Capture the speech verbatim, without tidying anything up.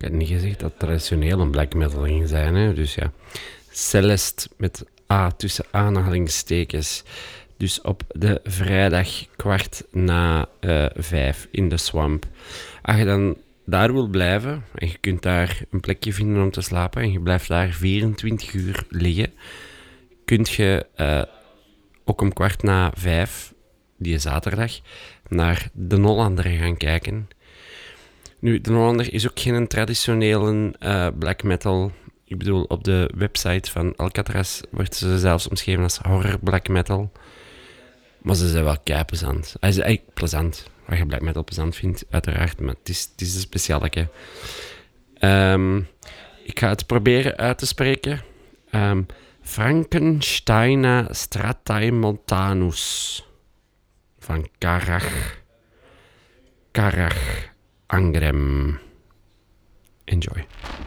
Ik had niet gezegd dat het traditioneel een black metal ging zijn, hè? Dus ja. Celeste met A tussen aanhalingstekens. Dus op de vrijdag kwart na uh, vijf in de Swamp. Als je dan daar wil blijven en je kunt daar een plekje vinden om te slapen en je blijft daar vierentwintig uur liggen, kunt je uh, ook om kwart na vijf, die zaterdag, naar de Hollander gaan kijken. Nu, de Hollander is ook geen traditionele uh, black metal. Ik bedoel, op de website van Alcatraz wordt ze zelfs omschreven als horror black metal. Maar ze zijn wel kei plezant. Hij is eigenlijk plezant. Wat je black metal plezant vindt, uiteraard. Maar het is, het is een specialeke. Um, ik ga het proberen uit te spreken. Um, Frankensteina Strataemontanus. Van Karach. Karach Angrem. Enjoy.